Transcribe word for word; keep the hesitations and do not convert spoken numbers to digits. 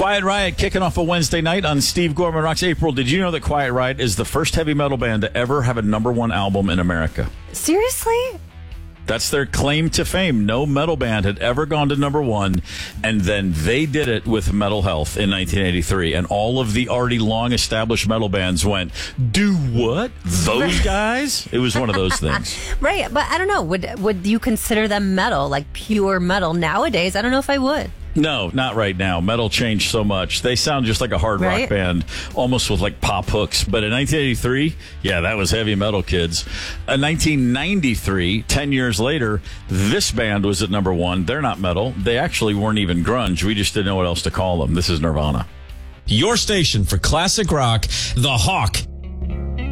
Quiet Riot kicking off a Wednesday night on Steve Gorman Rocks. April, did you know that Quiet Riot is the first heavy metal band to ever have a number one album in America? Seriously? That's their claim to fame. No metal band had ever gone to number one, and then they did it with Metal Health in nineteen eighty-three, and all of the already long-established metal bands went, do what? Those guys? It was one of those things. Right, but I don't know. Would would you consider them metal, like pure metal nowadays? I don't know if I would. No, not right now. Metal changed so much. They sound just like a hard Right? rock band, almost with like pop hooks. But in nineteen eighty-three, yeah, that was heavy metal, kids. In nineteen ninety-three, ten years later, this band was at number one. They're not metal. They actually weren't even grunge. We just didn't know what else to call them. This is Nirvana. Your station for classic rock, The Hawk.